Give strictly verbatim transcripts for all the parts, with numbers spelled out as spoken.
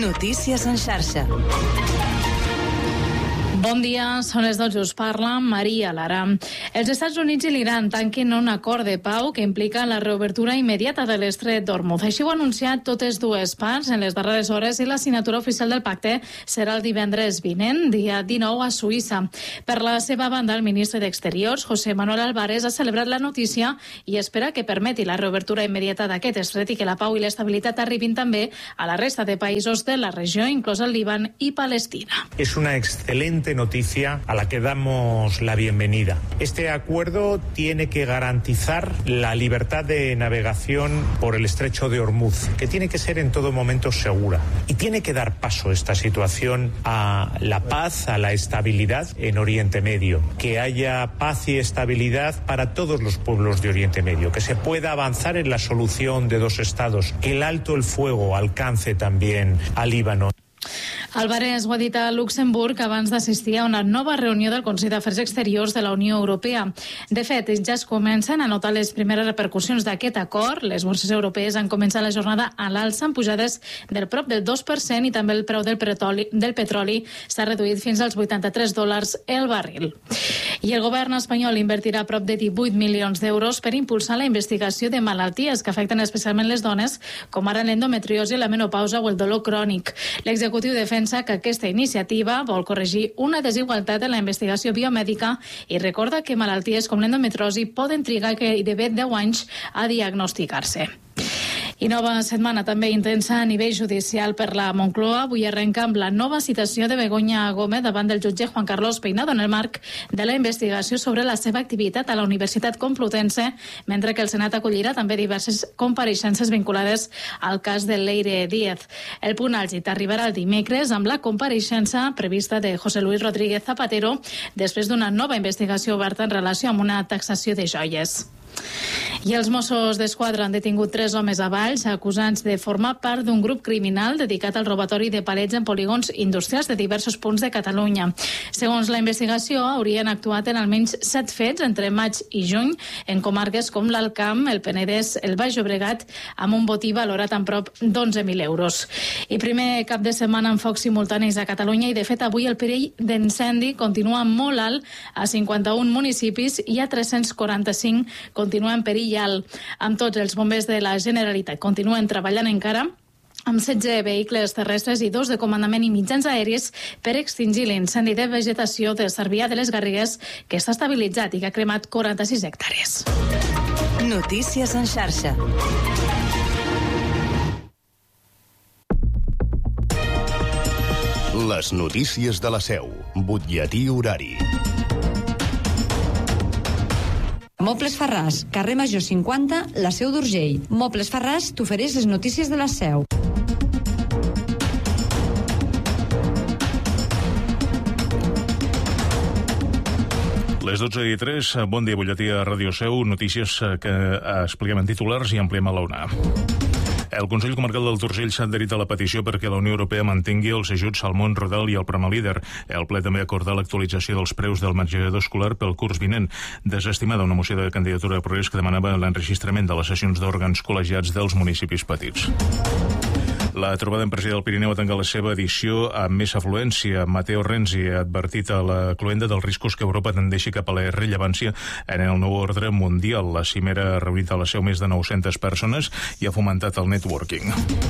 Notícies en xarxa. Bon dia, són les dotze, us parla Maria Lara. Els Estats Units i l'Iran tanquen un acord de pau que implica la reobertura immediata de l'estret d'Hormuz. Així ho han anunciat totes dues parts en les darreres hores i la signatura oficial del pacte serà el divendres vinent, dia dinou, a Suïssa. Per la seva banda, el ministre d'Exteriors, José Manuel Álvarez, ha celebrat la notícia i espera que permeti la reobertura immediata d'aquest estret i que la pau i l'estabilitat arribin també a la resta de països de la regió, inclòs el Líban i Palestina. És una excelente noticia a la que damos la bienvenida. Este acuerdo tiene que garantizar la libertad de navegación por el estrecho de Hormuz, que tiene que ser en todo momento segura. Y tiene que dar paso esta situación a la paz, a la estabilidad en Oriente Medio. Que haya paz y estabilidad para todos los pueblos de Oriente Medio. Que se pueda avanzar en la solución de dos estados. Que el alto el fuego alcance también al Líbano. Álvarez ho ha dit a Luxemburg abans d'assistir a una nova reunió del Consell d'Afers Exteriors de la Unió Europea. De fet, ja es comencen a notar les primeres repercussions d'aquest acord. Les borses europees han començat la jornada a l'alça amb pujades del prop del dos per cent i també el preu del petroli, del petroli s'ha reduït fins als vuitanta-tres dòlars el barril. I el govern espanyol invertirà prop de divuit milions d'euros per impulsar la investigació de malalties que afecten especialment les dones, com ara l'endometriosi, la menopausa o el dolor crònic. L'executiu defensa que aquesta iniciativa vol corregir una desigualtat en la investigació biomèdica i recorda que malalties com l'endometriosi poden trigar gairebé deu anys a diagnosticar-se. I nova setmana també intensa a nivell judicial per la Moncloa. Avui arrenca amb la nova citació de Begoña Gómez davant del jutge Juan Carlos Peinado en el marc de la investigació sobre la seva activitat a la Universitat Complutense, mentre que el Senat acollirà també diverses compareixences vinculades al cas de Leire Díez. El punt àlgid arribarà el dimecres amb la compareixença prevista de José Luis Rodríguez Zapatero després d'una nova investigació oberta en relació amb una taxació de joies. I els Mossos d'Esquadra han detingut tres homes a Valls acusats de formar part d'un grup criminal dedicat al robatori de palets en polígons industrials de diversos punts de Catalunya. Segons la investigació, haurien actuat en almenys set fets entre maig i juny en comarques com l'Alt Camp, el Penedès, el Baix Llobregat, amb un botí valorat en prop d'onze mil euros. I primer cap de setmana amb focs simultanis a Catalunya i, de fet, avui el perill d'incendi continua molt alt a cinquanta-un municipis i a tres-cents quaranta-cinc continua en perill alt. Amb tots els bombers de la Generalitat continuen treballant encara amb setze vehicles terrestres i dos de comandament i mitjans aèris per extingir l'incendi de vegetació de Cervià de les Garrigues, que està estabilitzat i que ha cremat quaranta-sis hectàrees. Notícies en xarxa. Les notícies de la Seu. Butlletí horari. Mobles Farràs, carrer Major cinquanta, la Seu d'Urgell. Mobles Farràs t'ofereix les notícies de la Seu. Les dotze i tres, bon dia, butlletí a Ràdio Seu, notícies que expliquem en titulars i ampliem a la una. El Consell Comarcal del Turgell s'ha adherit a la petició perquè la Unió Europea mantingui els ajuts al món rural i al programa Líder. El ple també acordà l'actualització dels preus del menjador escolar pel curs vinent, desestimada una moció de candidatura de progrés que demanava l'enregistrament de les sessions d'òrgans col·legiats dels municipis petits. La trobada empresarial del Pirineu ha tancat la seva edició amb més afluència. Matteo Renzi ha advertit a la cluenda dels riscos que Europa tendeixi cap a la irrellevància en el nou ordre mundial. La cimera ha reunit a la Seu més de nou-centes persones i ha fomentat el networking.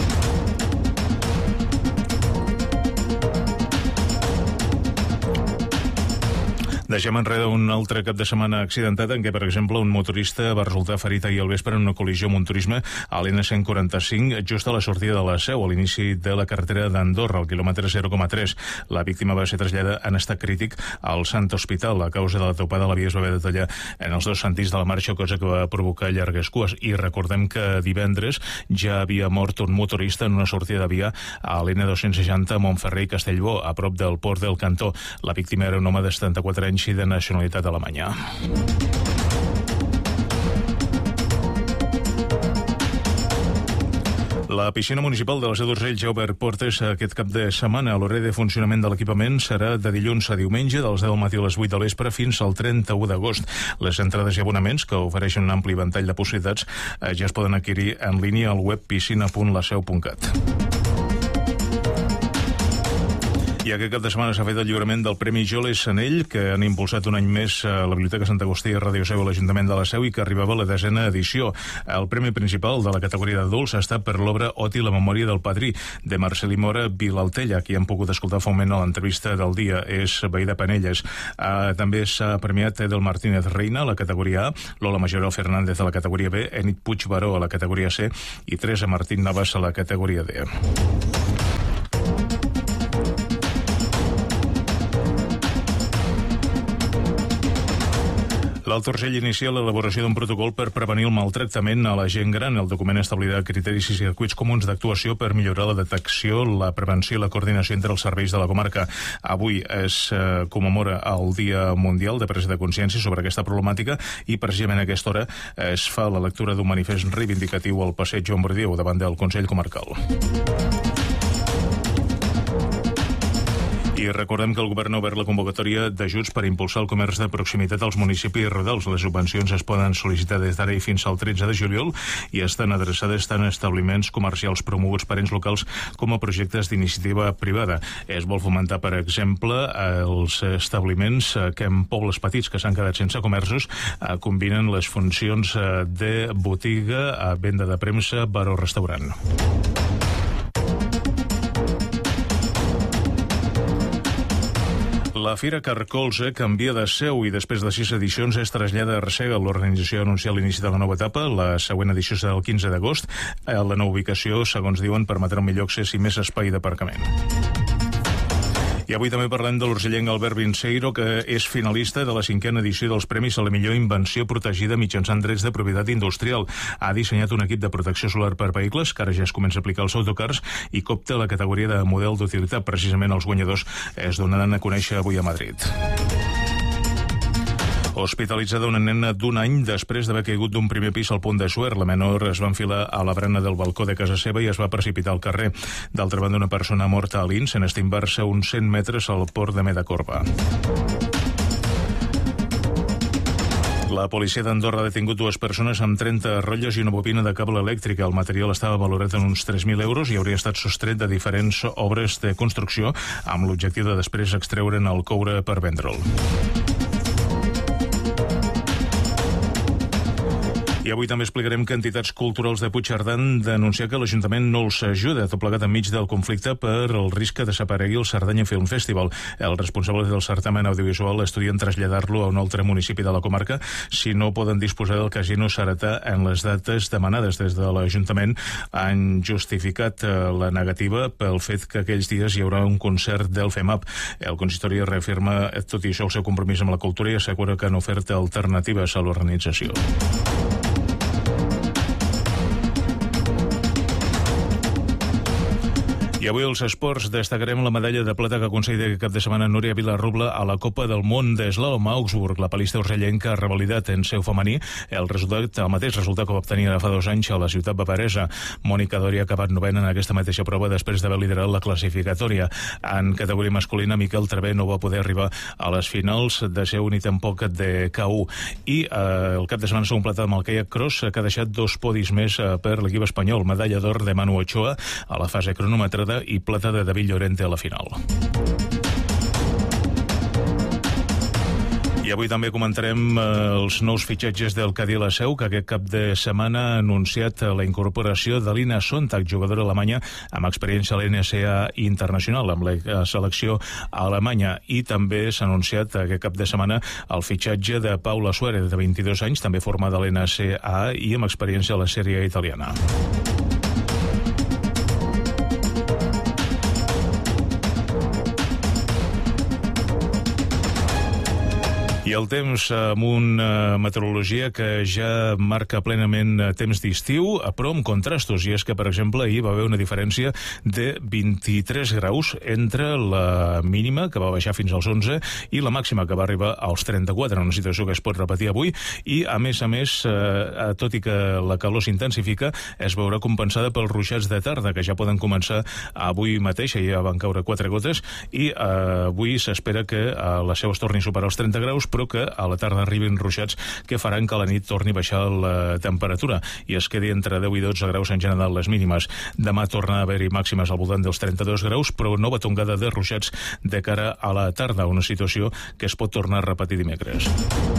Deixem enrere un altre cap de setmana accidentat en què, per exemple, un motorista va resultar ferit ahir al vespre en una col·lisió amb un turisme a l'N cent quaranta-cinc, just a la sortida de la Seu, a l'inici de la carretera d'Andorra, al quilòmetre zero coma tres. La víctima va ser traslladada en estat crític al Sant Hospital. A causa de la topada, la via es va haver de tallar en els dos sentits de la marxa, cosa que va provocar llargues cues. I recordem que divendres ja havia mort un motorista en una sortida de via a l'N dos-cents seixanta a Montferrer i Castellbó, a prop del port del Cantó. La víctima era un home de setanta-quatre anys i de nacionalitat alemanya. La piscina municipal de la Seu d'Urgell ja ha obert portes aquest cap de setmana. L'horari de funcionament de l'equipament serà de dilluns a diumenge, dels deu del matí a les vuit del vespre fins al trenta-u d'agost. Les entrades i abonaments, que ofereixen un ampli ventall de possibilitats, ja es poden adquirir en línia al web piscina punt laseu punt cat. I aquest cap de setmana s'ha fet el lliurament del Premi Joles Sanell, que han impulsat un any més a la Biblioteca Sant Agustí i Radio Seu a l'Ajuntament de la Seu i que arribava a la desena edició. El premi principal de la categoria d'adults ha estat per l'obra Oti, la memòria del padrí, de Marcelí Mora Vilaltella, qui han pogut escoltar fa un moment a l'entrevista del dia. És veí de Penelles. Uh, també s'ha premiat Edel Martínez Reina a la categoria A, Lola Majorel Fernández a la categoria B, Enid Puig Baró a la categoria C i Teresa Martín Navas a la categoria D. L'Alt Urgell inicia l'elaboració d'un protocol per prevenir el maltractament a la gent gran. El document establirà criteris i circuits comuns d'actuació per millorar la detecció, la prevenció i la coordinació entre els serveis de la comarca. Avui es eh, commemora el Dia Mundial de Presa de Consciència sobre aquesta problemàtica i precisament a aquesta hora es fa la lectura d'un manifest reivindicatiu al passeig Joan Bordieu davant del Consell Comarcal. I recordem que el govern ha obert la convocatòria d'ajuts per impulsar el comerç de proximitat als municipis rurals. Les subvencions es poden sol·licitar des d'ara i fins al tretze de juliol i estan adreçades tant a establiments comercials promoguts per ens locals com a projectes d'iniciativa privada. Es vol fomentar, per exemple, els establiments que en pobles petits que s'han quedat sense comerços combinen les funcions de botiga, venda de premsa, bar o restaurant. La Fira Carcolze canvia de seu i després de sis edicions es trasllada a Arsèguel. L'organització ha anunciat l'inici de la nova etapa. La següent edició serà el quinze d'agost. La nova ubicació, segons diuen, permetrà un millor accés i més espai d'aparcament. I avui també parlem de l'urgellenc Albert Vinceiro, que és finalista de la cinquena edició dels Premis a la millor invenció protegida mitjançant drets de propietat industrial. Ha dissenyat un equip de protecció solar per vehicles, que ara ja es comença a aplicar als autocars, i copta la categoria de model d'utilitat. Precisament els guanyadors es donaran a conèixer avui a Madrid. Hospitalitzada una nena d'un any després d'haver caigut d'un primer pis al Pont de Suert. La menor es va enfilar a la barana del balcó de casa seva i es va precipitar al carrer. D'altra banda, una persona morta a Lins en estimbar-se uns cent metres al port de Medacorba. La policia d'Andorra ha detingut dues persones amb trenta rotlles i una bobina de cable elèctrica. El material estava valorat en uns tres mil euros i hauria estat sostret de diferents obres de construcció amb l'objectiu de després extreure'n el coure per vendre'l. I avui també explicarem que entitats culturals de Puigcerdà han d'anunciar que l'Ajuntament no els ajuda, tot plegat enmig del conflicte per el risc que desaparegui el Cerdanya Film Festival. Els responsables del certamen audiovisual estudien traslladar-lo a un altre municipi de la comarca si no poden disposar del casino Saratà en les dates demanades. Des de l'Ajuntament han justificat la negativa pel fet que aquells dies hi haurà un concert del FEMAP. El consistori reafirma, tot i això, el seu compromís amb la cultura i assegura que han ofert alternatives a l'organització. I avui als esports destacarem la medalla de plata que aconseguida aquest cap de setmana Núria Vilarrubla a la Copa del Món d'Eslalom a Augsburg. La palista urgellenca ha revalidat en seu femení el resultat, el mateix resultat que va obtenir fa dos anys a la ciutat bavaresa. Mònica Dori ha acabat novena en aquesta mateixa prova després d'haver liderat la classificatòria. En categoria masculina, Miquel Travé no va poder arribar a les finals de seu ni tampoc de K u. I eh, el cap de setmana s'ha completat amb el kayak cross, que ha deixat dos podis més eh, per l'equip espanyol. Medalla d'or de Manu Ochoa a la fase cronometrada i plata de David Llorente a la final. I avui també comentarem eh, els nous fitxatges del Cadí a la Seu, que aquest cap de setmana ha anunciat la incorporació de Lina Sonntag, jugadora alemanya amb experiència a l'N C A internacional, amb la selecció alemanya. I també s'ha anunciat aquest cap de setmana el fitxatge de Paula Suárez, de vint-i-dos anys, també formada a l'N C A i amb experiència a la Sèrie italiana. I el temps amb una meteorologia que ja marca plenament temps d'estiu, però amb contrastos. I és que, per exemple, ahir va haver una diferència de vint-i-tres graus entre la mínima, que va baixar fins als onze, i la màxima, que va arribar als trenta-quatre, una situació que es pot repetir avui. I, a més a més, eh, tot i que la calor s'intensifica, es veurà compensada pels ruixats de tarda, que ja poden començar avui mateix, ja van caure quatre gotes, i eh, avui s'espera que a la Seu es torni a superar els trenta graus, però però que a la tarda arribin ruixats que faran que a la nit torni a baixar la temperatura i es quedi entre deu i dotze graus en general les mínimes. Demà torna a haver-hi màximes al voltant dels trenta-dos graus, però nova tongada de ruixats de cara a la tarda, una situació que es pot tornar a repetir dimecres.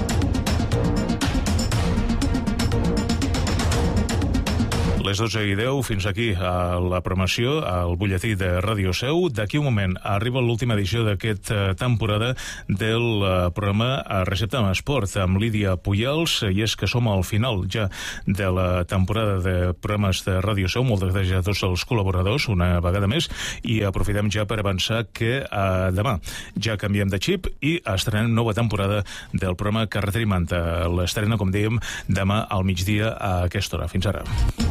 Les dotze i deu, fins aquí a la programació, al butlletí de Ràdio Seu. D'aquí un moment arriba l'última edició d'aquesta temporada del programa Recepta amb Esport amb Lídia Pujals, i és que som al final ja de la temporada de programes de Ràdio Seu. Moltes gràcies a tots els col·laboradors una vegada més, i aprofitem ja per avançar que eh, demà ja canviem de xip i estrenem nova temporada del programa Carretera i Manta. L'estrena, com dèiem, demà al migdia a aquesta hora. Fins ara.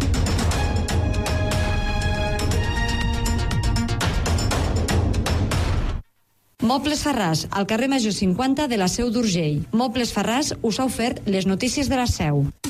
Mobles Farràs, al carrer Major cinquanta de la Seu d'Urgell. Mobles Farràs us ha ofert les notícies de la Seu.